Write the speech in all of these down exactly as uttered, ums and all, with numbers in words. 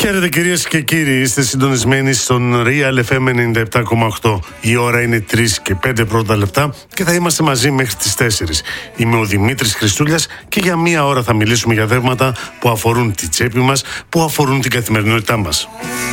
Χαίρετε κυρίες και κύριοι, είστε συντονισμένοι στον Real εφ εμ ενενήντα επτά κόμμα οκτώ. Η ώρα είναι τρεις και πέντε πρώτα λεπτά και θα είμαστε μαζί μέχρι τις τέσσερις. Είμαι ο Δημήτρης Χριστούλιας και για μία ώρα θα μιλήσουμε για θέματα που αφορούν τη τσέπη μας, που αφορούν την καθημερινότητά μας.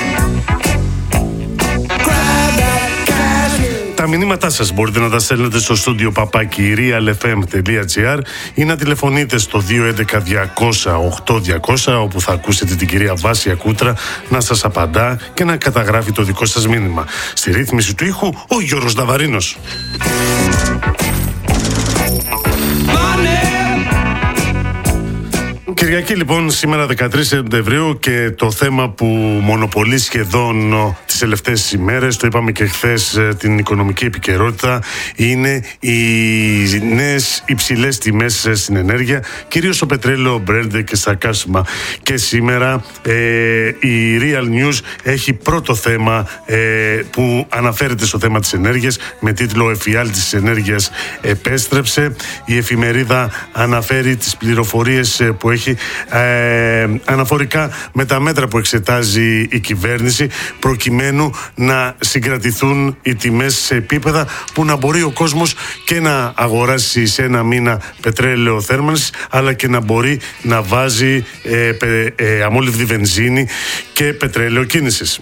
Τα μηνύματά σας μπορείτε να τα στέλνετε στο στούντιο παπάκι real εφ εμ τελεία τζι άρ ή να τηλεφωνείτε στο δύο έντεκα διακόσια οκτώ διακόσια, όπου θα ακούσετε την κυρία Βάσια Κούτρα να σας απαντά και να καταγράφει το δικό σας μήνυμα. Στη ρύθμιση του ήχου ο Γιώργος Ναβαρίνος. Κυριακή λοιπόν, σήμερα δεκατρείς Σεπτεμβρίου, και το θέμα που μονοπολεί σχεδόν τις τελευταίες ημέρες, το είπαμε και χθες, την οικονομική επικαιρότητα, είναι οι νέες υψηλές τιμές στην ενέργεια, κυρίως στο πετρέλαιο Brent και στα καύσιμα. Και σήμερα ε, η Real News έχει πρώτο θέμα ε, που αναφέρεται στο θέμα της ενέργειας με τίτλο «Ο εφιάλτης της ενέργειας επέστρεψε». Η εφημερίδα αναφέρει τις πληροφορίες που έχει Ε, αναφορικά με τα μέτρα που εξετάζει η κυβέρνηση προκειμένου να συγκρατηθούν οι τιμές σε επίπεδα που να μπορεί ο κόσμος και να αγοράσει σε ένα μήνα πετρέλαιο θέρμανσης, αλλά και να μπορεί να βάζει ε, πε, ε, αμόλυβδη βενζίνη και πετρέλαιο κίνησης.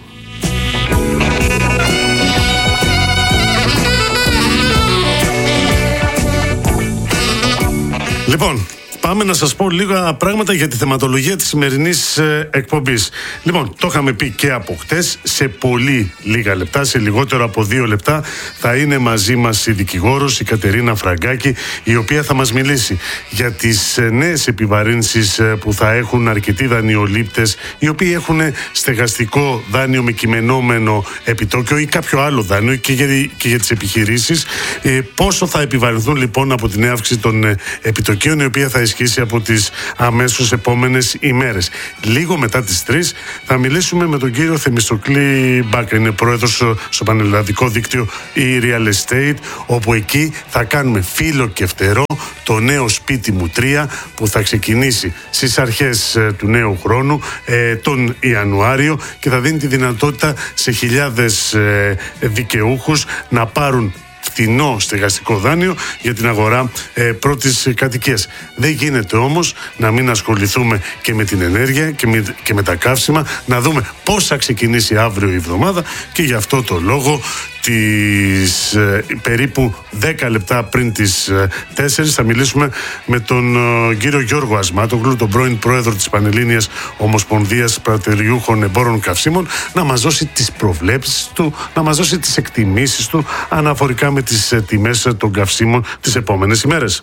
Λοιπόν, πάμε να σας πω λίγα πράγματα για τη θεματολογία της σημερινής ε, εκπομπής. Λοιπόν, το είχαμε πει και από χτες, σε πολύ λίγα λεπτά, σε λιγότερο από δύο λεπτά, θα είναι μαζί μας η δικηγόρος, η Κατερίνα Φραγκάκη, η οποία θα μας μιλήσει για τις ε, νέες επιβαρύνσεις ε, που θα έχουν αρκετοί δανειολήπτες, οι οποίοι έχουν στεγαστικό δάνειο με κειμενόμενο επιτόκιο ή κάποιο άλλο δάνειο, και για, και για τις επιχειρήσεις. Ε, πόσο θα επιβαρυνθούν λοιπόν από την αύξηση των ε, επιτοκίων, η οποία θα ισχύσει από τις αμέσως επόμενες ημέρες. Λίγο μετά τις τρεις θα μιλήσουμε με τον κύριο Θεμιστοκλή Μπάκα, είναι πρόεδρος στο πανελλαδικό δίκτυο e-Real Estate, όπου εκεί θα κάνουμε φύλλο και φτερό το νέο σπίτι μου τρία, που θα ξεκινήσει στις αρχές ε, του νέου χρόνου, ε, τον Ιανουάριο, και θα δίνει τη δυνατότητα σε χιλιάδες ε, δικαιούχους να πάρουν φτηνό στεγαστικό δάνειο για την αγορά ε, πρώτης κατοικίας. Δεν γίνεται όμως να μην ασχοληθούμε και με την ενέργεια και με, και με τα καύσιμα, να δούμε πώς θα ξεκινήσει αύριο η εβδομάδα, και γι' αυτό το λόγο τις ε, περίπου δέκα λεπτά πριν τις ε, τέσσερις θα μιλήσουμε με τον ε, κύριο Γιώργο Ασμάτογλου, τον πρώην πρόεδρο της Πανελλήνιας Ομοσπονδίας Πρατηριούχων Εμπόρων Καυσίμων, να μας δώσει τις προβλέψεις του, να μας δώσει τις εκτιμήσεις του αναφορικά με τις ε, τιμές των καυσίμων τις επόμενες ημέρες.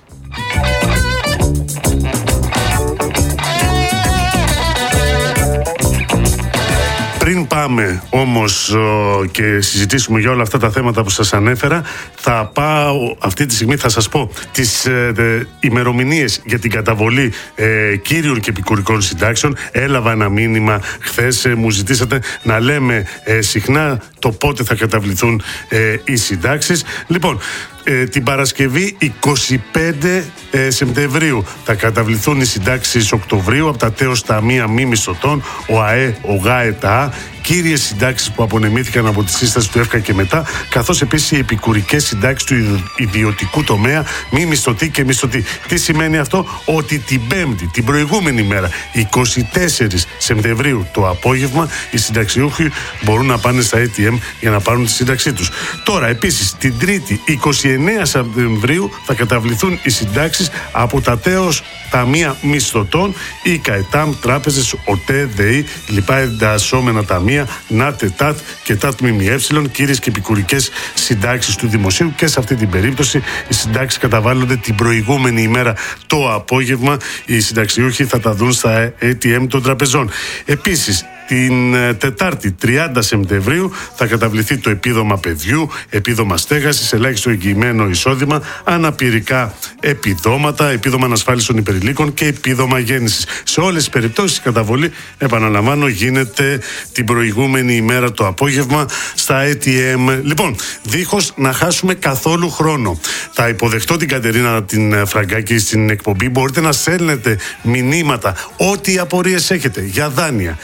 Πριν πάμε όμως και συζητήσουμε για όλα αυτά τα θέματα που σας ανέφερα, θα πάω αυτή τη στιγμή, θα σας πω τις ε, ημερομηνίες για την καταβολή ε, κύριων και επικουρικών συντάξεων. Έλαβα ένα μήνυμα χθες, ε, μου ζητήσατε να λέμε ε, συχνά το πότε θα καταβληθούν ε, οι συντάξεις. Λοιπόν, Ε, την Παρασκευή εικοστή πέμπτη ε, Σεπτεμβρίου θα καταβληθούν οι συντάξεις Οκτωβρίου από τα τέος ταμεία μη μισθωτών, ο ΑΕ, ο ΓΑΕ, τα Α, κύριες συντάξεις που απονεμήθηκαν από τη σύσταση του ΕΦΚΑ και μετά, καθώς επίσης οι επικουρικές συντάξεις του ιδιωτικού τομέα, μη μισθωτοί και μισθωτοί. Τι σημαίνει αυτό? Ότι την Πέμπτη, την προηγούμενη μέρα, εικοστή τέταρτη Σεπτεμβρίου το απόγευμα, οι συνταξιούχοι μπορούν να πάνε στα έι τι εμ για να πάρουν τη σύνταξή τους. Τώρα, επίσης, την Τρίτη, εικοστή ενάτη Σεπτεμβρίου, θα καταβληθούν οι συντάξεις από τα τέος ταμεία μισθωτών, η ΚΑΕΤΑΜ, τράπεζες, ΟΤΕ, ΔΕΗ, λοιπά εντασσόμενα ταμεία, ΝΑΤ, ΤΑΤ και ΤΑΤ ΜΜΕ, κύριες και επικουρικές συντάξεις του δημοσίου. Και σε αυτή την περίπτωση οι συντάξεις καταβάλλονται την προηγούμενη ημέρα το απόγευμα. Οι συνταξιούχοι θα τα δουν στα έι τι εμ των τραπεζών. Επίσης, την Τετάρτη τριάντα Σεπτεμβρίου θα καταβληθεί το επίδομα παιδιού, επίδομα στέγασης, ελάχιστο εγγυημένο εισόδημα, αναπηρικά επιδόματα, επίδομα ανασφάλισης των υπερηλίκων και επίδομα γέννησης. Σε όλες τις περιπτώσεις η καταβολή, επαναλαμβάνω, γίνεται την προηγούμενη ημέρα το απόγευμα στα έι τι εμ. Λοιπόν, δίχως να χάσουμε καθόλου χρόνο, θα υποδεχτώ την Κατερίνα την Φραγκάκη στην εκπομπή. Μπορείτε να στέλνετε μηνύματα, ό,τι απορίες έχετε για δάνεια, για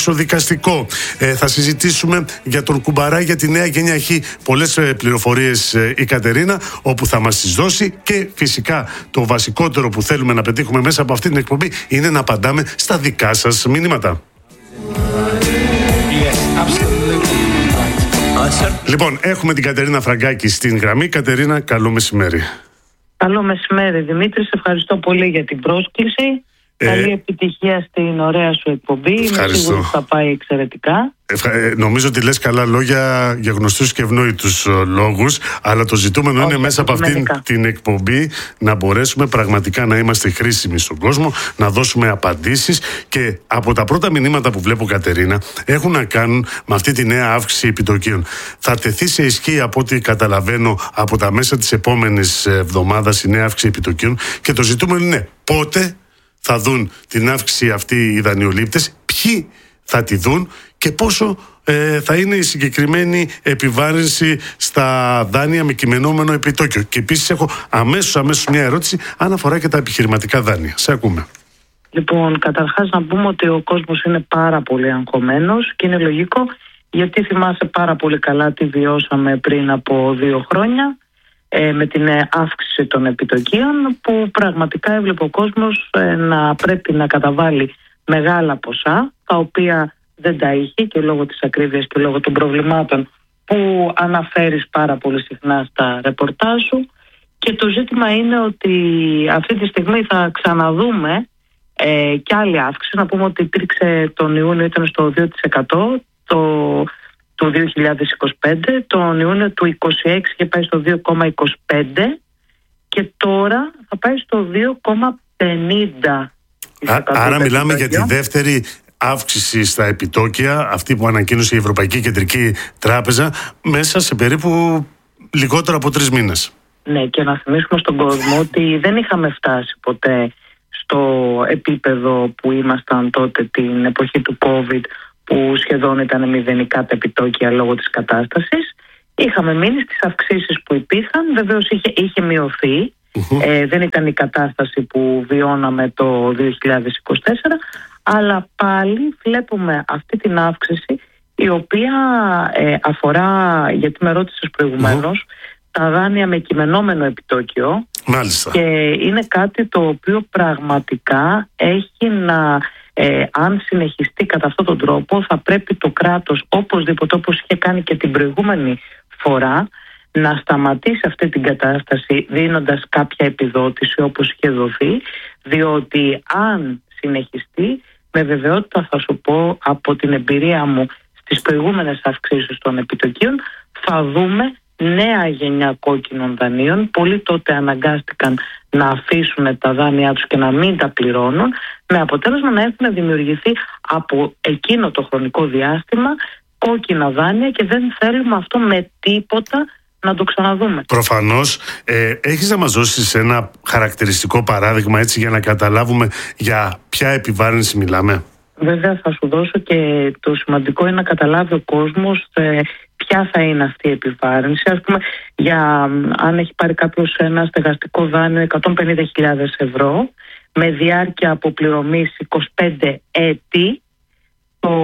εξοδικαστικό. Ε, θα συζητήσουμε για τον Κουμπαρά, για τη νέα γενιά. Έχει πολλές ε, πληροφορίες ε, η Κατερίνα, όπου θα μας τις δώσει, και φυσικά το βασικότερο που θέλουμε να πετύχουμε μέσα από αυτή την εκπομπή είναι να απαντάμε στα δικά σας μηνύματα. Λοιπόν, έχουμε την Κατερίνα Φραγκάκη στην γραμμή. Κατερίνα, καλό μεσημέρι. Καλό μεσημέρι, Δημήτρη. Σε ευχαριστώ πολύ για την πρόσκληση. Ε, Καλή επιτυχία στην ωραία σου εκπομπή. Είμαι σίγουρη ότι θα πάει εξαιρετικά. Ε, νομίζω ότι λες καλά λόγια για γνωστούς και ευνόητους λόγους, αλλά το ζητούμενο Όχι, είναι μέσα από αυτήν την εκπομπή να μπορέσουμε πραγματικά να είμαστε χρήσιμοι στον κόσμο, να δώσουμε απαντήσεις. Και από τα πρώτα μηνύματα που βλέπω, Κατερίνα, έχουν να κάνουν με αυτή τη νέα αύξηση επιτοκίων. Θα τεθεί σε ισχύ, από ό,τι καταλαβαίνω, από τα μέσα της επόμενης εβδομάδας η νέα αύξηση επιτοκίων, και το ζητούμενο είναι πότε θα δουν την αύξηση αυτή οι δανειολήπτες, ποιοι θα τη δουν και πόσο ε, θα είναι η συγκεκριμένη επιβάρυνση στα δάνεια με κειμενόμενο επιτόκιο. Και επίσης έχω αμέσως, αμέσως μια ερώτηση αν αφορά και τα επιχειρηματικά δάνεια. Σε ακούμε. Λοιπόν, καταρχάς να πούμε ότι ο κόσμος είναι πάρα πολύ αγχωμένος και είναι λογικό, γιατί θυμάσαι πάρα πολύ καλά τι βιώσαμε πριν από δύο χρόνια με την αύξηση των επιτοκίων, που πραγματικά έβλεπε ο κόσμος να πρέπει να καταβάλει μεγάλα ποσά, τα οποία δεν τα είχε και λόγω της ακρίβειας και λόγω των προβλημάτων που αναφέρεις πάρα πολύ συχνά στα ρεπορτάζ σου. Και το ζήτημα είναι ότι αυτή τη στιγμή θα ξαναδούμε ε, και άλλη αύξηση. Να πούμε ότι υπήρξε τον Ιούνιο, ήταν στο δύο τοις εκατό, το του δύο χιλιάδες είκοσι πέντε, τον Ιούνιο του είκοσι έξι είχε πάει στο δύο κόμμα είκοσι πέντε και τώρα θα πάει στο δύο κόμμα πενήντα. Άρα μιλάμε για τη δεύτερη αύξηση στα επιτόκια, αυτή που ανακοίνωσε η Ευρωπαϊκή Κεντρική Τράπεζα, μέσα σε περίπου λιγότερο από τρεις μήνες. Ναι, και να θυμίσουμε στον κόσμο ότι δεν είχαμε φτάσει ποτέ στο επίπεδο που ήμασταν τότε την εποχή του COVID, που σχεδόν ήταν μηδενικά τα επιτόκια λόγω της κατάστασης. Είχαμε μείνει στις αυξήσεις που υπήρχαν. Βεβαίως είχε, είχε μειωθεί. Uh-huh. Ε, δεν ήταν η κατάσταση που βιώναμε το δύο χιλιάδες είκοσι τέσσερα, αλλά πάλι βλέπουμε αυτή την αύξηση, η οποία ε, αφορά, γιατί με ρώτησες προηγουμένως, uh-huh. τα δάνεια με κειμενόμενο επιτόκιο. Μάλιστα. Και είναι κάτι το οποίο πραγματικά έχει να... Ε, αν συνεχιστεί κατά αυτόν τον τρόπο, θα πρέπει το κράτος, οπωσδήποτε, όπως είχε κάνει και την προηγούμενη φορά, να σταματήσει αυτή την κατάσταση δίνοντας κάποια επιδότηση όπως είχε δοθεί, διότι αν συνεχιστεί, με βεβαιότητα θα σου πω από την εμπειρία μου στις προηγούμενες αυξήσεις των επιτοκίων, θα δούμε νέα γενιά κόκκινων δανείων. Πολλοί τότε αναγκάστηκαν να αφήσουν τα δάνειά τους και να μην τα πληρώνουν, με αποτέλεσμα να έχουν δημιουργηθεί από εκείνο το χρονικό διάστημα κόκκινα δάνεια, και δεν θέλουμε αυτό με τίποτα να το ξαναδούμε. Προφανώς. Ε, έχεις να μας δώσεις ένα χαρακτηριστικό παράδειγμα, έτσι, για να καταλάβουμε για ποια επιβάρυνση μιλάμε? Βέβαια θα σου δώσω, και το σημαντικό είναι να καταλάβει ο κόσμος ε, ποια θα είναι αυτή η επιβάρυνση. Ας πούμε, για, αν έχει πάρει κάποιος ένα στεγαστικό δάνειο εκατόν πενήντα χιλιάδες ευρώ με διάρκεια αποπληρωμής είκοσι πέντε έτη, το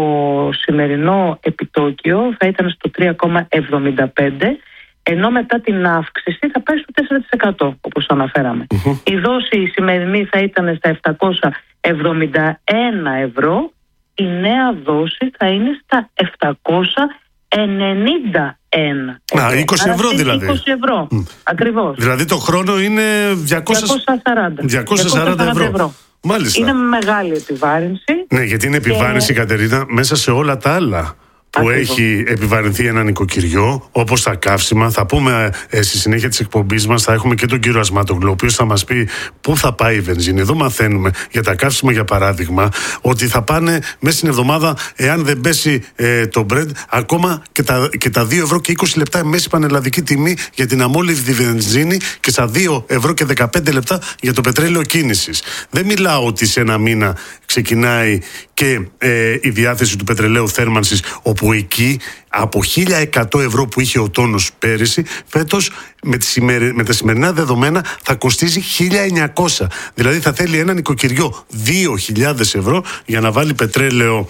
σημερινό επιτόκιο θα ήταν στο τρία κόμμα εβδομήντα πέντε, ενώ μετά την αύξηση θα πάει στο τέσσερα τοις εκατό, όπως αναφέραμε. Uh-huh. Η δόση η σημερινή θα ήταν στα επτακόσια εβδομήντα ένα ευρώ, η νέα δόση θα είναι στα επτακόσια ενενήντα ένα ευρώ. Α, είκοσι ευρώ δηλαδή. είκοσι ευρώ, mm. ακριβώς. Δηλαδή το χρόνο είναι διακόσια σαράντα ευρώ. Μάλιστα. Είναι μεγάλη επιβάρυνση. Ναι, γιατί είναι επιβάρυνση, και... Κατερίνα, μέσα σε όλα τα άλλα που Ακριβώς. έχει επιβαρυνθεί ένα νοικοκυριό, όπως τα καύσιμα. Θα πούμε ε, στη συνέχεια της εκπομπής μας, θα έχουμε και τον κύριο Ασμάτογλου, ο οποίος θα μας πει πού θα πάει η βενζίνη. Εδώ μαθαίνουμε για τα καύσιμα, για παράδειγμα, ότι θα πάνε μέσα στην εβδομάδα, εάν δεν πέσει ε, το Brent, ακόμα και τα, και τα δύο ευρώ και είκοσι λεπτά μέση πανελλαδική τιμή για την αμόλυβδη βενζίνη, και στα δύο ευρώ και δεκαπέντε λεπτά για το πετρέλαιο κίνησης. Δεν μιλάω ότι σε ένα μήνα ξεκινάει και ε, η διάθεση του πετρελαίου θέρμανσης, όπου όπου εκεί από χίλια εκατό ευρώ που είχε ο τόνος πέρυσι, φέτος με, τις ημερι... με τα σημερινά δεδομένα θα κοστίζει χίλια εννιακόσια. Δηλαδή θα θέλει ένα νοικοκυριό δύο χιλιάδες ευρώ για να βάλει πετρέλαιο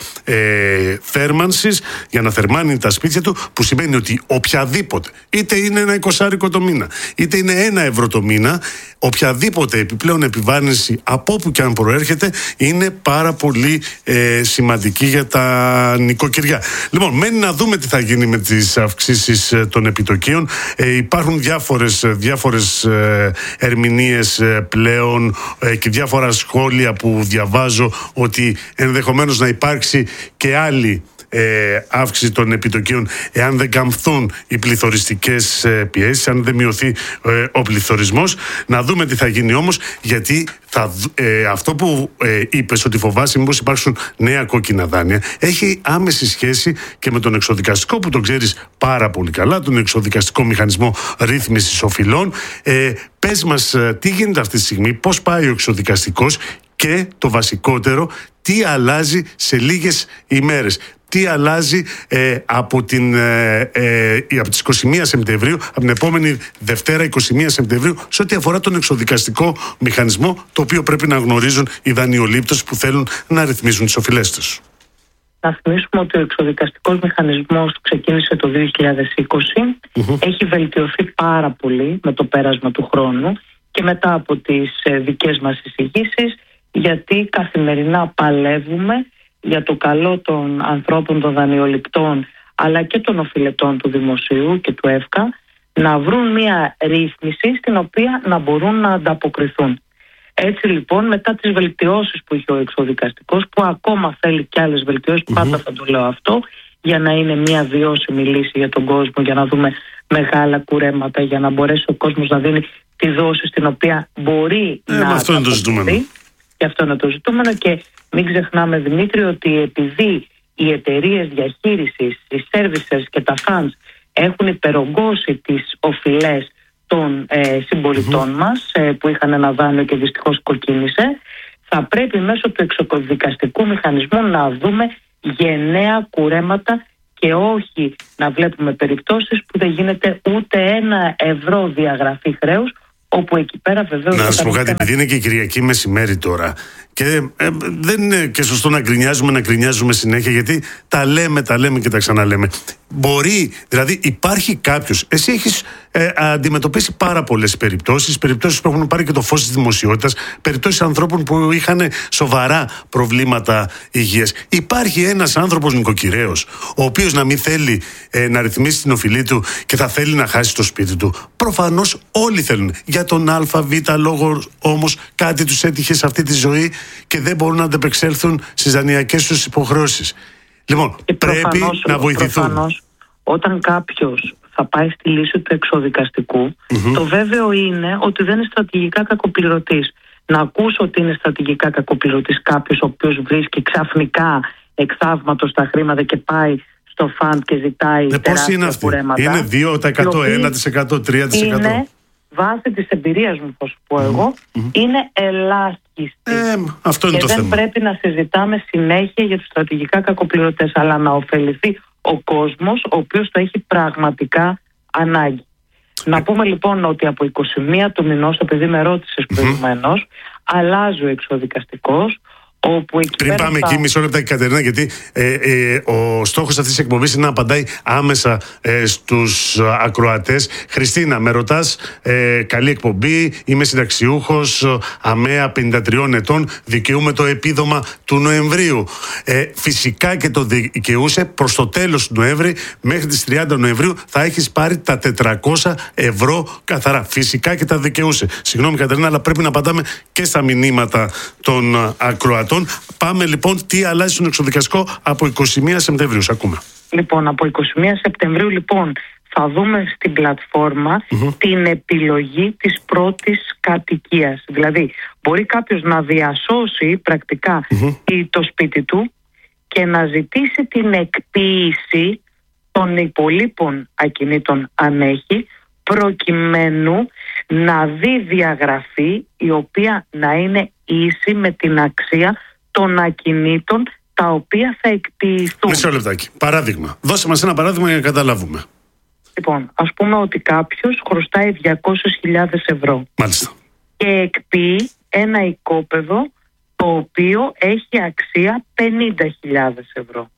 ε, θέρμανσης, για να θερμάνει τα σπίτια του, που σημαίνει ότι οποιαδήποτε, είτε είναι ένα εικοσάρικο το μήνα, είτε είναι ένα ευρώ το μήνα, οποιαδήποτε επιπλέον επιβάρυνση από όπου και αν προέρχεται είναι πάρα πολύ ε, σημαντική για τα νοικοκυριά. Λοιπόν, μένει να δούμε τι θα γίνει με τις αυξήσεις ε, των επιτοκίων. Ε, υπάρχουν διάφορες, διάφορες ε, ερμηνείες ε, πλέον ε, και διάφορα σχόλια που διαβάζω ότι ενδεχομένως να υπάρξει και άλλη Ε, αύξηση των επιτοκίων εάν δεν καμφθούν οι πληθωριστικές ε, πιέσεις, αν δεν μειωθεί ε, ο πληθωρισμός. Να δούμε τι θα γίνει όμως, γιατί θα, ε, αυτό που ε, είπες ότι φοβάσαι μήπως υπάρξουν νέα κόκκινα δάνεια έχει άμεση σχέση και με τον εξοδικαστικό, που τον ξέρεις πάρα πολύ καλά, τον εξοδικαστικό μηχανισμό ρύθμισης οφειλών. ε, Πες μας ε, τι γίνεται αυτή τη στιγμή, πώς πάει ο εξοδικαστικός και το βασικότερο, τι αλλάζει σε λίγες ημέρες. Τι αλλάζει ε, από, την, ε, ε, από τις είκοσι μία Σεπτεμβρίου, από την επόμενη Δευτέρα είκοσι μία Σεπτεμβρίου, σε ό,τι αφορά τον εξοδικαστικό μηχανισμό, το οποίο πρέπει να γνωρίζουν οι δανειολήπτες που θέλουν να ρυθμίσουν τις οφειλές τους. Να θυμίσουμε ότι ο εξοδικαστικός μηχανισμός ξεκίνησε το δύο χιλιάδες είκοσι, mm-hmm. έχει βελτιωθεί πάρα πολύ με το πέρασμα του χρόνου και μετά από τις ε, δικές μας εισηγήσεις, γιατί καθημερινά παλεύουμε για το καλό των ανθρώπων, των δανειοληπτών, αλλά και των οφειλετών του Δημοσίου και του ΕΦΚΑ, να βρουν μια ρύθμιση στην οποία να μπορούν να ανταποκριθούν. Έτσι λοιπόν, μετά τις βελτιώσεις που είχε ο εξοδικαστικός, που ακόμα θέλει και άλλες βελτιώσεις, mm-hmm. πάντα θα το λέω αυτό, για να είναι μια βιώσιμη λύση για τον κόσμο, για να δούμε μεγάλα κουρέματα, για να μπορέσει ο κόσμος να δίνει τη δόση στην οποία μπορεί ε, να αυτό είναι το ζητούμενο. Και αυτό είναι το ζητούμενο. Και μην ξεχνάμε, Δημήτρη, ότι επειδή οι εταιρείες διαχείρισης, οι services και τα funds έχουν υπερογκώσει τις οφειλές των ε, συμπολιτών mm-hmm. μας, ε, που είχαν ένα δάνειο και δυστυχώς κοκκίνησε, θα πρέπει μέσω του εξοδικαστικού μηχανισμού να δούμε γενναία κουρέματα και όχι να βλέπουμε περιπτώσεις που δεν γίνεται ούτε ένα ευρώ διαγραφή χρέους, όπου εκεί πέρα βεβαίως... Να σας πω κάτι, επειδή είναι και Κυριακή μεσημέρι τώρα και ε, δεν είναι και σωστό να γκρινιάζουμε, να γκρινιάζουμε συνέχεια, γιατί τα λέμε, τα λέμε και τα ξαναλέμε. Μπορεί, δηλαδή υπάρχει κάποιος, εσύ έχεις ε, αντιμετωπίσει πάρα πολλές περιπτώσεις, περιπτώσεις που έχουν πάρει και το φως της δημοσιότητας, περιπτώσεις ανθρώπων που είχαν σοβαρά προβλήματα υγείας. Υπάρχει ένας άνθρωπος νοικοκυρέος, ο οποίος να μην θέλει ε, να ρυθμίσει την οφειλή του και θα θέλει να χάσει το σπίτι του. Προφανώς όλοι θέλουν. Για τον ΑΒ λόγο όμως κάτι τους έτυχε σε αυτή τη ζωή και δεν μπορούν να αντεπεξέλθουν στις δανειακές τους υποχρεώσεις. Λοιπόν, και πρέπει προφανώς, να βοηθηθούν. Προφανώς, όταν κάποιος θα πάει στη λύση του εξοδικαστικού, mm-hmm. το βέβαιο είναι ότι δεν είναι στρατηγικά κακοπληρωτής. Να ακούσω ότι είναι στρατηγικά κακοπληρωτής κάποιος ο οποίος βρίσκει ξαφνικά εκ θαύματος τα χρήματα και πάει στο φαντ και ζητάει ε, τεράστια κουρέματα. Είναι δύο τοις εκατό, ένα τοις εκατό, τρία τοις εκατό. Είναι, βάσει της εμπειρίας μου, θα σου πω εγώ, mm-hmm. είναι ελάχιστη. Ε, αυτό είναι και το δεν θέμα. Πρέπει να συζητάμε συνέχεια για τους στρατηγικά κακοπληρωτές, αλλά να ωφεληθεί ο κόσμος, ο οποίος το έχει πραγματικά ανάγκη. Να πούμε λοιπόν ότι από είκοσι μία του μηνός, επειδή με ρώτησες mm-hmm. προηγουμένως, αλλάζει ο εξοδικαστικός, όπου εκεί Πριν πάμε θα... εκεί, μισό λεπτά, Κατερίνα, γιατί ε, ε, ο στόχος αυτής της εκπομπής είναι να απαντάει άμεσα ε, στους ακροατές. Χριστίνα, με ρωτάς, ε, καλή εκπομπή, είμαι συνταξιούχος, ΑΜΕΑ πενήντα τριών ετών, δικαιούμαι το επίδομα του Νοεμβρίου. Ε, φυσικά και το δικαιούσε προς το τέλος του Νοέμβρη, μέχρι τις τριάντα Νοεμβρίου θα έχεις πάρει τα τετρακόσια ευρώ καθαρά. Φυσικά και τα δικαιούσε. Συγγνώμη, Κατερίνα, αλλά πρέπει να απαντάμε και στα μηνύματα των ακροατών. Πάμε λοιπόν, τι αλλάζει στον εξοδικαστικό από είκοσι μία Σεπτεμβρίου. Ακούμε. Λοιπόν, από είκοσι μία Σεπτεμβρίου λοιπόν θα δούμε στην πλατφόρμα mm-hmm. την επιλογή της πρώτης κατοικίας. Δηλαδή, μπορεί κάποιος να διασώσει πρακτικά mm-hmm. το σπίτι του και να ζητήσει την εκποίηση των υπολείπων ακινήτων αν έχει, προκειμένου να δει διαγραφή η οποία να είναι ίση με την αξία των ακινήτων τα οποία θα εκποιηθούν. Μισό λεπτάκι. Παράδειγμα. Δώσε μας ένα παράδειγμα για να καταλάβουμε. Λοιπόν, ας πούμε ότι κάποιος χρωστάει διακόσιες χιλιάδες ευρώ. Μάλιστα. Και εκποιεί ένα οικόπεδο το οποίο έχει αξία πενήντα χιλιάδες ευρώ.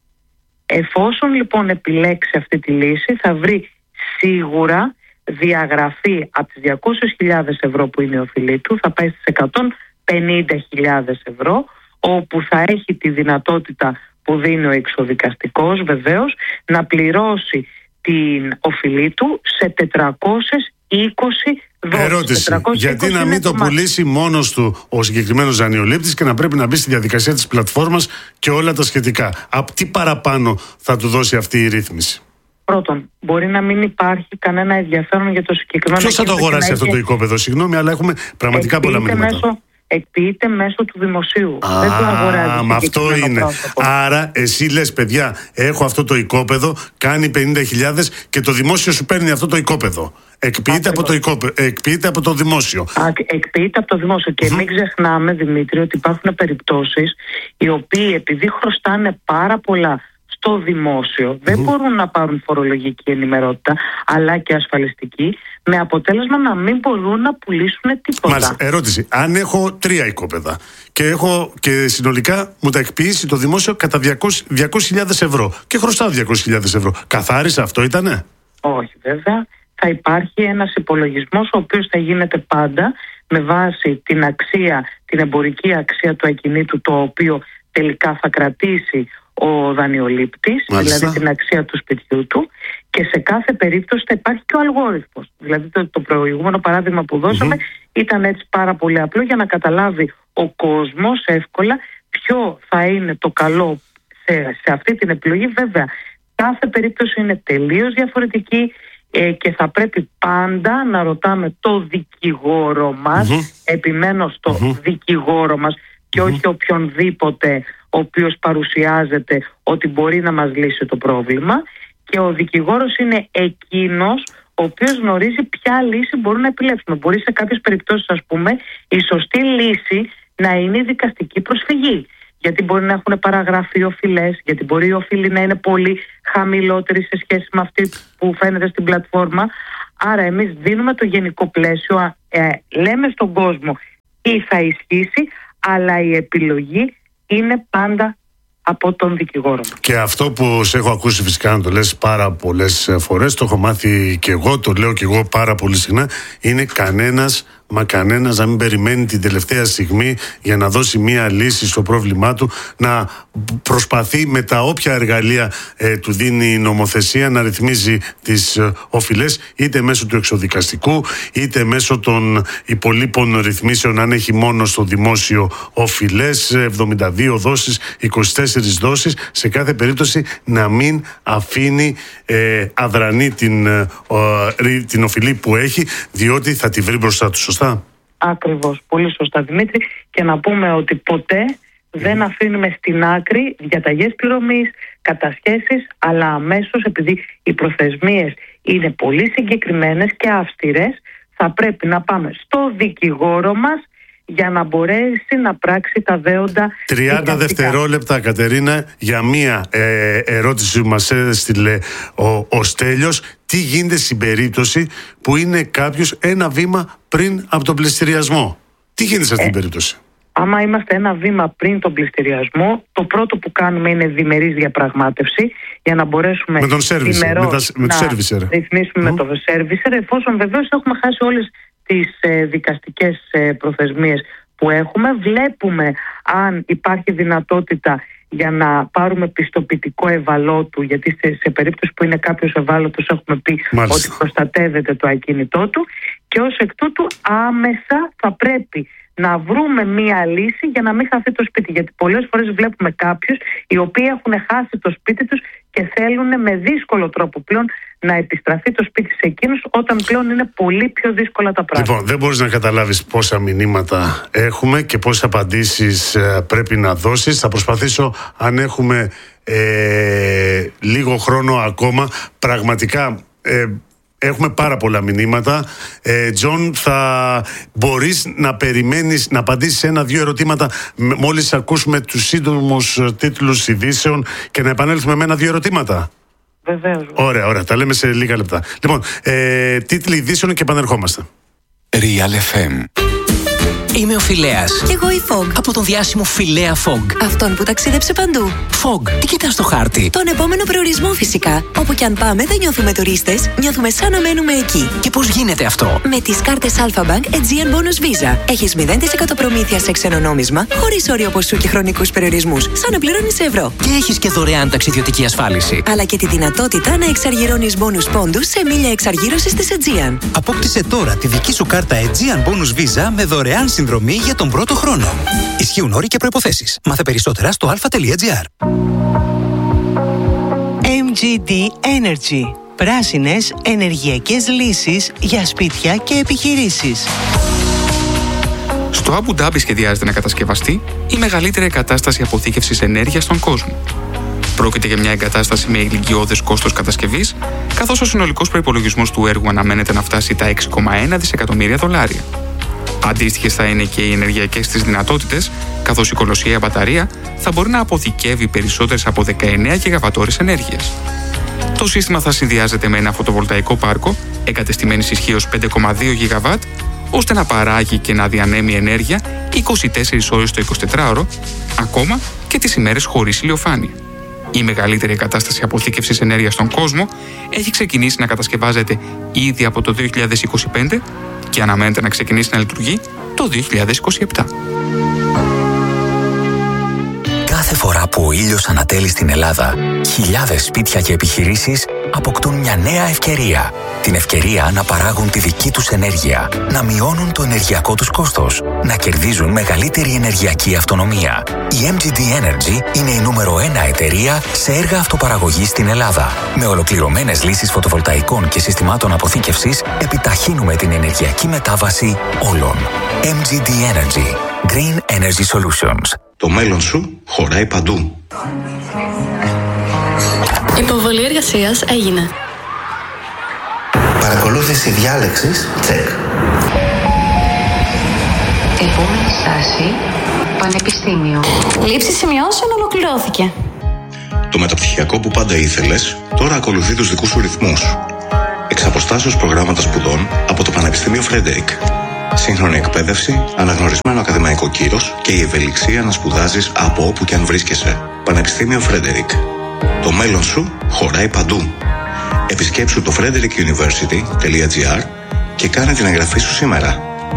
Εφόσον λοιπόν επιλέξει αυτή τη λύση, θα βρει σίγουρα διαγραφή από τις διακόσιες χιλιάδες ευρώ που είναι η οφειλή του, θα πάει στις εκατόν πενήντα χιλιάδες ευρώ, όπου θα έχει τη δυνατότητα που δίνει ο εξωδικαστικός βεβαίως να πληρώσει την οφειλή του σε τετρακόσιες είκοσι δόσεις. Ερώτηση. Γιατί να μην το πουλήσει μόνος του ο συγκεκριμένος δανειολήπτης και να πρέπει να μπει στη διαδικασία της πλατφόρμας και όλα τα σχετικά? Από τι παραπάνω θα του δώσει αυτή η ρύθμιση? Πρώτον, μπορεί να μην υπάρχει κανένα ενδιαφέρον για το συγκεκριμένο. Ποιος θα το αγοράσει αυτό έχει... το οικόπεδο? Συγγνώμη, αλλά έχουμε πραγματικά πολλά μηνύματα. Μέσω... Εκποιείται μέσω του δημοσίου. Α, δεν το αγοράζει. Μα αυτό είναι. Πρόσωπο. Άρα, εσύ λες, παιδιά, έχω αυτό το οικόπεδο, κάνει πενήντα χιλιάδες και το δημόσιο σου παίρνει αυτό το οικόπεδο. Εκποιείται από το, οικόπεδο, εκποιείται από το δημόσιο. Α, εκποιείται από το δημόσιο. Και mm-hmm. μην ξεχνάμε, Δημήτρη, ότι υπάρχουν περιπτώσεις οι οποίοι επειδή χρωστάνε πάρα πολλά στο δημόσιο, mm-hmm. δεν μπορούν να πάρουν φορολογική ενημερότητα αλλά και ασφαλιστική, με αποτέλεσμα να μην μπορούν να πουλήσουν τίποτα. Μάλιστα. Ερώτηση. Αν έχω τρία οικόπεδα και, έχω, και συνολικά μου τα εκποιήσει το δημόσιο κατά διακόσιες χιλιάδες ευρώ και χρωστάω διακόσιες χιλιάδες ευρώ, καθάρισα, αυτό ήτανε? Όχι, βέβαια. Θα υπάρχει ένας υπολογισμός ο οποίος θα γίνεται πάντα με βάση την αξία, την εμπορική αξία του ακινήτου, το οποίο τελικά θα κρατήσει ο δανειολήπτης, δηλαδή την αξία του σπιτιού του, και σε κάθε περίπτωση θα υπάρχει και ο αλγόριθμος. Δηλαδή το, το προηγούμενο παράδειγμα που δώσαμε mm-hmm. ήταν έτσι πάρα πολύ απλό για να καταλάβει ο κόσμος εύκολα ποιο θα είναι το καλό σε, σε αυτή την επιλογή. Βέβαια, κάθε περίπτωση είναι τελείως διαφορετική ε, και θα πρέπει πάντα να ρωτάμε το δικηγόρο μας, mm-hmm. επιμένω στο mm-hmm. δικηγόρο μας και mm-hmm. όχι οποιονδήποτε ο οποίος παρουσιάζεται ότι μπορεί να μας λύσει το πρόβλημα, και ο δικηγόρος είναι εκείνος ο οποίος γνωρίζει ποια λύση μπορούμε να επιλέξουμε. Μπορεί σε κάποιες περιπτώσεις, ας πούμε, η σωστή λύση να είναι η δικαστική προσφυγή. Γιατί μπορεί να έχουν παραγραφεί οι οφειλές, γιατί μπορεί η οφειλή να είναι πολύ χαμηλότερη σε σχέση με αυτή που φαίνεται στην πλατφόρμα. Άρα εμείς δίνουμε το γενικό πλαίσιο, ε, λέμε στον κόσμο τι θα ισχύσει, αλλά η επιλογή είναι πάντα από τον δικηγόρο. Και αυτό που σε έχω ακούσει φυσικά να το λες πάρα πολλές φορές, το έχω μάθει και εγώ, το λέω και εγώ πάρα πολύ συχνά, είναι κανένας, μα κανένας να μην περιμένει την τελευταία στιγμή για να δώσει μία λύση στο πρόβλημά του, να προσπαθεί με τα όποια εργαλεία ε, του δίνει η νομοθεσία να ρυθμίζει τις ε, οφειλές, είτε μέσω του εξωδικαστικού είτε μέσω των υπολείπων ρυθμίσεων, αν έχει μόνο στο δημόσιο οφειλές, εβδομήντα δύο δόσεις, είκοσι τέσσερις δόσεις, σε κάθε περίπτωση να μην αφήνει ε, αδρανή την, ε, ε, την οφειλή που έχει, διότι θα τη βρει μπροστά του. Σωστά? Ακριβώς, πολύ σωστά, Δημήτρη. Και να πούμε ότι ποτέ δεν αφήνουμε στην άκρη διαταγές πληρωμής, κατασχέσεις, αλλά αμέσως, επειδή οι προθεσμίες είναι πολύ συγκεκριμένες και αυστηρές, θα πρέπει να πάμε στο δικηγόρο μας για να μπορέσει να πράξει τα δέοντα. τριάντα δευτερόλεπτα, Κατερίνα, για μία ε, ερώτηση που μας έστειλε ο, ο Στέλιος. Τι γίνεται στην περίπτωση που είναι κάποιος ένα βήμα πριν από τον πληστηριασμό? Τι γίνεται σε αυτή την ε, περίπτωση? Άμα είμαστε ένα βήμα πριν τον πληστηριασμό, το πρώτο που κάνουμε είναι διμερής διαπραγμάτευση για να μπορέσουμε με τον σέρβισερ, με, τα, με να σέρβισερ. ρυθμίσουμε mm. με το σέρβισερ, εφόσον βεβαίως έχουμε χάσει όλες τις ε, δικαστικές ε, προθεσμίες που έχουμε. Βλέπουμε αν υπάρχει δυνατότητα για να πάρουμε πιστοποιητικό ευαλώτου, γιατί σε, σε περίπτωση που είναι κάποιος ευάλωτος έχουμε πει Μάλιστα. ότι προστατεύεται το ακίνητό του, και ως εκ τούτου άμεσα θα πρέπει να βρούμε μία λύση για να μην χαθεί το σπίτι. Γιατί πολλές φορές βλέπουμε κάποιους οι οποίοι έχουν χάσει το σπίτι τους και θέλουν με δύσκολο τρόπο πλέον να επιστραφεί το σπίτι σε εκείνους, όταν πλέον είναι πολύ πιο δύσκολα τα πράγματα. Λοιπόν, δεν μπορείς να καταλάβεις πόσα μηνύματα έχουμε και πόσες απαντήσεις ε, πρέπει να δώσεις. Θα προσπαθήσω, αν έχουμε ε, λίγο χρόνο ακόμα, πραγματικά... Ε, Έχουμε πάρα πολλά μηνύματα. Ε, Τζον, θα μπορείς να περιμένεις να απαντήσεις ένα-δύο ερωτήματα μόλις ακούσουμε τους σύντομους τίτλους ειδήσεων και να επανέλθουμε με ένα-δύο ερωτήματα. Βεβαίως. Ωραία, ωραία. Τα λέμε σε λίγα λεπτά. Λοιπόν, ε, τίτλοι ειδήσεων και επανερχόμαστε. Real εφ εμ. Είμαι ο Φιλέας. Κι εγώ η Fog. Από τον διάσημο Φιλέα Fog. Αυτόν που ταξίδεψε παντού. Fog, τι κοιτάς στο χάρτη? Τον επόμενο προορισμό φυσικά. Όπου κι αν πάμε δεν νιώθουμε τουρίστες, νιώθουμε σαν να μένουμε εκεί. Και πώς γίνεται αυτό? Με τις κάρτες Alpha Bank Aegean Bonus Visa. Έχεις μηδέν τοις εκατό προμήθεια σε ξένο νόμισμα, χωρίς όριο ποσού και χρονικούς περιορισμούς, σαν να πληρώνεις ευρώ. Και έχεις και δωρεάν ταξιδιωτική ασφάλιση. Αλλά και τη δυνατότητα να εξαργυρώνεις bonus πόντους σε μίλια εξαργύρωσης της Aegean. Απόκτησε τώρα τη δική σου κάρτα Aegean Bonus Visa με δωρεάν συνδρομή για τον πρώτο χρόνο. Ισχύουν όροι και προϋποθέσεις. Μάθε περισσότερα στο αλφα τελεία τζι άρ. εμ τζι ντι Energy. Πράσινες ενεργειακές λύσεις για σπίτια και επιχειρήσεις. Στο Αμπου Ντάμπι σχεδιάζεται να κατασκευαστεί η μεγαλύτερη εγκατάσταση αποθήκευσης ενέργειας στον κόσμο. Πρόκειται για μια εγκατάσταση με ηλικιώδες κόστος κατασκευής, καθώς ο συνολικός προϋπολογισμός του έργου αναμένεται να φτάσει τα έξι κόμμα ένα δισεκατομμύρια δολάρια. Αντίστοιχες θα είναι και οι ενεργειακές της δυνατότητες, καθώς η κολοσιαία μπαταρία θα μπορεί να αποθηκεύει περισσότερες από δεκαεννέα γιγαβατόρες ενέργειας. Το σύστημα θα συνδυάζεται με ένα φωτοβολταϊκό πάρκο εγκατεστημένης ισχύως πέντε κόμμα δύο γιγαβάτ, ώστε να παράγει και να διανέμει ενέργεια είκοσι τέσσερις ώρες το εικοσιτετράωρο, ακόμα και τις ημέρες χωρίς ηλιοφάνεια. Η μεγαλύτερη εγκατάσταση αποθήκευσης ενέργειας στον κόσμο έχει ξεκινήσει να κατασκευάζεται ήδη από το δύο χιλιάδες είκοσι πέντε και αναμένεται να ξεκινήσει να λειτουργεί το δύο χιλιάδες είκοσι επτά. Κάθε φορά που ο ήλιος ανατέλει στην Ελλάδα, χιλιάδες σπίτια και επιχειρήσεις αποκτούν μια νέα ευκαιρία. Την ευκαιρία να παράγουν τη δική τους ενέργεια, να μειώνουν το ενεργειακό τους κόστος, να κερδίζουν μεγαλύτερη ενεργειακή αυτονομία. Η εμ τζι ντι Energy είναι η νούμερο ένα εταιρεία σε έργα αυτοπαραγωγής στην Ελλάδα. Με ολοκληρωμένες λύσεις φωτοβολταϊκών και συστημάτων αποθήκευσης, επιταχύνουμε την ενεργειακή μετάβαση όλων. εμ τζι ντι Energy. Green Energy Solutions. Το μέλλον σου χωράει παντού. Υποβολή εργασίας έγινε. Παρακολούθηση διάλεξης, τσεκ. Επόμενη στάση, πανεπιστήμιο. Λήψη σημειώσεων ολοκληρώθηκε. Το μεταπτυχιακό που πάντα ήθελες, τώρα ακολουθεί τους δικούς σου ρυθμούς. Εξ αποστάσεως προγράμματα σπουδών από το Πανεπιστήμιο Φρέντερικ. Σύγχρονη εκπαίδευση, αναγνωρισμένο ακαδημαϊκό κύρος και η ευελιξία να σπουδάζεις από όπου και αν βρίσκεσαι. Πανεπιστήμιο Φρέντερικ. Το μέλλον σου χωράει παντού. Επισκέψου το φρέντερικ γιουνιβέρσιτι τελεία τζι άρ και κάνε την εγγραφή σου σήμερα.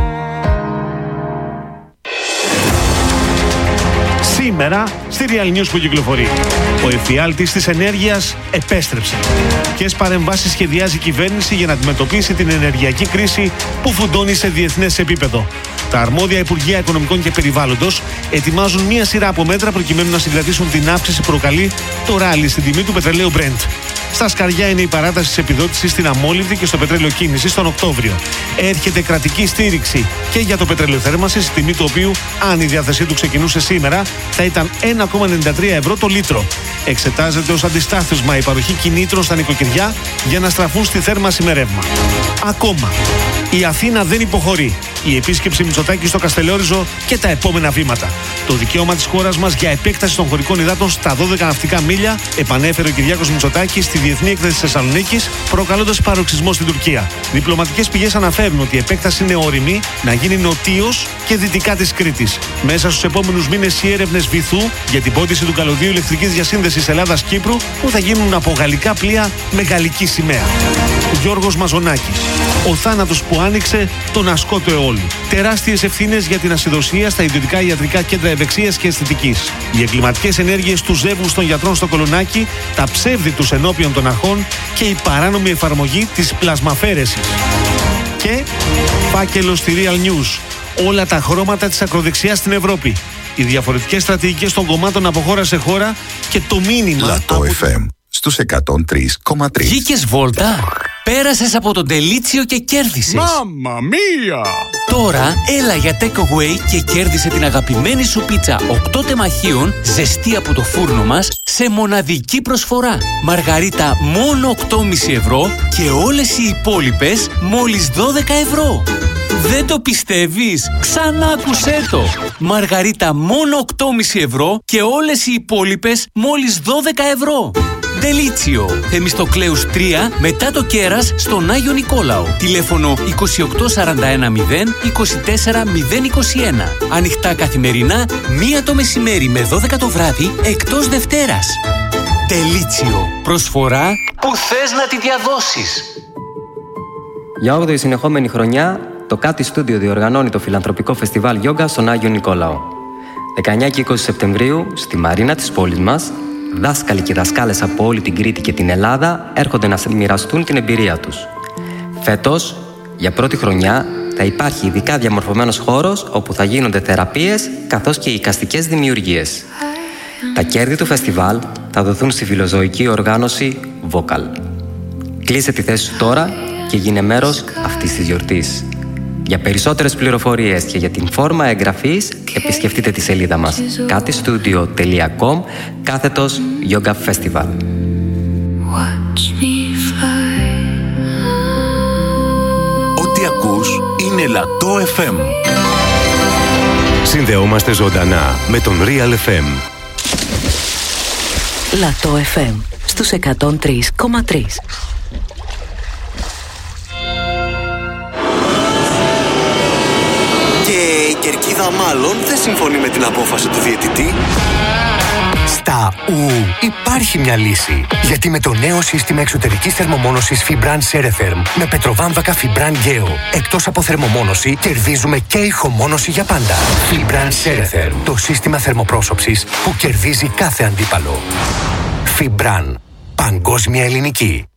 Σήμερα στη Real News που κυκλοφορεί. Ο εφιάλτης της ενέργειας επέστρεψε. Ποιες παρεμβάσεις σχεδιάζει η κυβέρνηση για να αντιμετωπίσει την ενεργειακή κρίση που φουντώνει σε διεθνές επίπεδο. Τα αρμόδια Υπουργεία Οικονομικών και Περιβάλλοντος ετοιμάζουν μία σειρά από μέτρα προκειμένου να συγκρατήσουν την αύξηση που προκαλεί το ράλι στην τιμή του πετρελαίου Brent. Στα σκαριά είναι η παράταση της επιδότησης στην αμόλυβδη και στο πετρέλαιο κίνησης τον Οκτώβριο. Έρχεται κρατική στήριξη και για το πετρέλαιο θέρμανσης, η τιμή του οποίου, αν η διάθεσή του ξεκινούσε σήμερα, θα ήταν ένα κόμμα ενενήντα τρία ευρώ το λίτρο. Εξετάζεται ως αντιστάθμισμα η παροχή κινήτρων στα νοικοκυριά για να στραφούν στη θέρμανση με ρεύμα. Ακόμα, η Αθήνα δεν υποχωρεί. Η επίσκεψη Μητσοτάκη στο Καστελόριζο και τα επόμενα βήματα. Το δικαίωμα της χώρας μας για επέκταση των χωρικών υδάτων στα δώδεκα ναυτικά μίλια επανέφερε ο Κυριάκος Μητσοτάκης στη Διεθνή Έκθεση της Θεσσαλονίκης, προκαλώντας παροξισμό στην Τουρκία. Διπλωματικές πηγές αναφέρουν ότι η επέκταση είναι όριμη να γίνει νοτίως και δυτικά της Κρήτης. Μέσα στους επόμενους μήνες οι έρευνες βυθού για την πόντιση του καλωδίου ηλεκτρικής διασύνδεσης Ελλάδας-Κύπρου που θα γίνουν από γαλλικά πλοία με γαλλική σημαία. Γιώργος Μαζονάκης. Ο θάνατος που άνοιξε τον ασκό του αιώλου. Τεράστιες ευθύνες για την ασυδοσία στα ιδιωτικά ιατρικά κέντρα ευεξίας και αισθητικής. Οι εγκληματικές ενέργειες του ζεύγους των γιατρών στο Κολονάκι, τα ψεύδη τους ενώπιον των αρχών και η παράνομη εφαρμογή της πλασμαφέρεσης. Και φάκελο στη Real News. Όλα τα χρώματα της ακροδεξιάς στην Ευρώπη. Οι διαφορετικές στρατηγικές των κομμάτων από χώρα σε χώρα και το μήνυμα. Λατό εφ εμ στους εκατόν τρία κόμμα τρία. Βγήκες βόλτα, πέρασες από τον τελίτσιο και κέρδισες. Μάμα μία! Τώρα έλα για takeaway και κέρδισε την αγαπημένη σου πίτσα οκτώ τεμαχίων ζεστή από το φούρνο μας σε μοναδική προσφορά. Μαργαρίτα μόνο οκτώ κόμμα πέντε ευρώ και όλες οι υπόλοιπες μόλις δώδεκα ευρώ. Δεν το πιστεύεις? Ξανά άκουσέ το! Μαργαρίτα μόνο οκτώ κόμμα πέντε ευρώ και όλες οι υπόλοιπες μόλις δώδεκα ευρώ. Ντελίτσιο, Θεμιστοκλέους τρία, μετά το Κέρας, στον Άγιο Νικόλαο. Τηλέφωνο είκοσι οκτώ σαράντα ένα μηδέν είκοσι τέσσερα μηδέν είκοσι ένα. Ανοιχτά καθημερινά, μία το μεσημέρι με δώδεκα το βράδυ, εκτός Δευτέρας. Ντελίτσιο, προσφορά που θες να τη διαδώσεις. Για όγδοη συνεχόμενη χρονιά, το Κάτι Στούντιο διοργανώνει το φιλανθρωπικό φεστιβάλ Γιόγκα στον Άγιο Νικόλαο. δεκαεννέα και είκοσι Σεπτεμβρίου, στη Μαρίνα της πόλης μας, δάσκαλοι και δασκάλες από όλη την Κρήτη και την Ελλάδα έρχονται να μοιραστούν την εμπειρία τους. Φέτος, για πρώτη χρονιά, θα υπάρχει ειδικά διαμορφωμένος χώρος όπου θα γίνονται θεραπείες καθώς και εικαστικές δημιουργίες. Τα κέρδη του φεστιβάλ θα δοθούν στη φιλοζωική οργάνωση Vocal. Κλείσε τη θέση σου τώρα και γίνε μέρος αυτής της γιορτής. Για περισσότερες πληροφορίες και για την φόρμα εγγραφής, επισκεφτείτε τη σελίδα μας katistudio τελεία com κάθετος Yoga Festival. Ό,τι ακούς είναι Λατό εφ εμ. Συνδεόμαστε ζωντανά με τον Real εφ εμ. Λατό εφ εμ στους εκατόν τρία κόμμα τρία. Και η κερκίδα μάλλον δεν συμφωνεί με την απόφαση του διαιτητή. Στα ου υπάρχει μια λύση. Γιατί με το νέο σύστημα εξωτερικής θερμομόνωσης Fibran Ceretherm με πετροβάμβακα Fibran Geo, εκτός από θερμομόνωση, κερδίζουμε και ηχομόνωση για πάντα. Fibran Ceretherm, το σύστημα θερμοπρόσωψης που κερδίζει κάθε αντίπαλο. Fibran, παγκόσμια ελληνική.